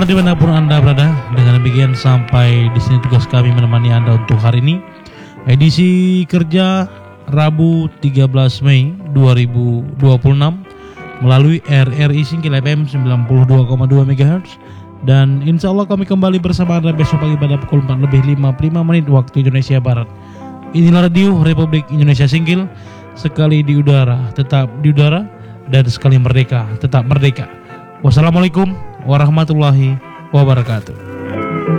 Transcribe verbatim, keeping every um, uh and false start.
pendengar dimanapun Anda berada, dengan demikian sampai di sini tugas kami menemani Anda untuk hari ini. Edisi kerja Rabu tiga belas Mei dua ribu dua puluh enam melalui R R I Singkil F M sembilan puluh dua koma dua megahertz. Dan insya Allah kami kembali bersama Anda besok pagi pada pukul empat lebih lima puluh lima menit waktu Indonesia Barat. Inilah Radio Republik Indonesia Singkil, sekali di udara tetap di udara, dan sekali merdeka tetap merdeka. Wassalamualaikum warahmatullahi wabarakatuh.